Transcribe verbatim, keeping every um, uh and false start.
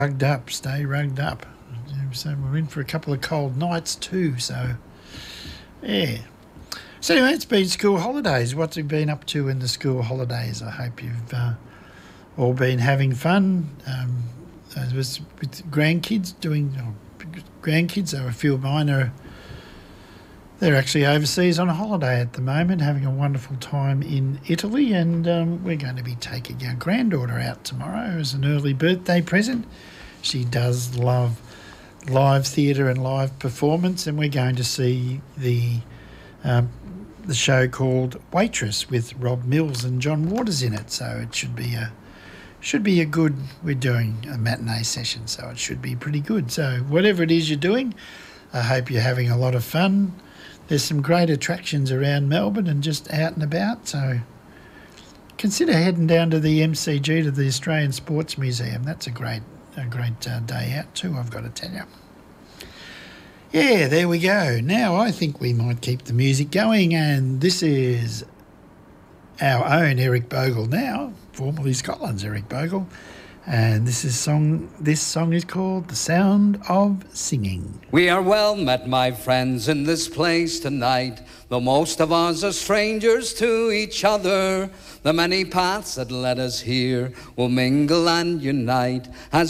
Rugged up, stay rugged up. So we're in for a couple of cold nights too, so yeah. So anyway, it's been school holidays. What have you been up to in the school holidays? I hope you've uh, all been having fun. Um, I was with grandkids doing, oh, grandkids, so a few of mine are, they're actually overseas on a holiday at the moment, having a wonderful time in Italy, and um, we're going to be taking our granddaughter out tomorrow as an early birthday present. She does love live theatre and live performance, and we're going to see the um, the show called Waitress with Rob Mills and John Waters in it. So it should be a should be a good. We're doing a matinee session, so it should be pretty good. So whatever it is you're doing, I hope you're having a lot of fun. There's some great attractions around Melbourne and just out and about, so consider heading down to the M C G, to the Australian Sports Museum. That's a great a great uh, day out too, I've got to tell you. Yeah, there we go. Now I think we might keep the music going, and this is our own Eric Bogle now, formerly Scotland's Eric Bogle, and this is song. This song is called "The Sound of Singing." We are well met, my friends, in this place tonight, though most of us are strangers to each other. The many paths that led us here will mingle and unite as